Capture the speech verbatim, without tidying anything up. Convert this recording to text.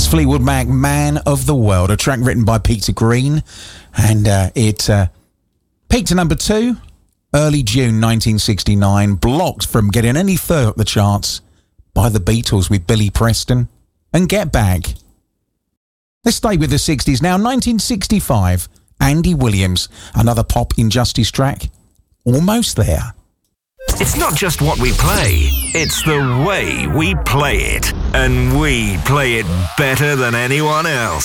There's Fleetwood Mac, Man of the World, a track written by Peter Green, and uh, it uh, peaked at number two, early June nineteen sixty-nine, blocked from getting any further up the charts by the Beatles with Billy Preston and Get Back. Let's stay with the sixties now. nineteen sixty-five, Andy Williams, another pop injustice track, Almost There. It's not just what we play, it's the way we play it. And we play it better than anyone else.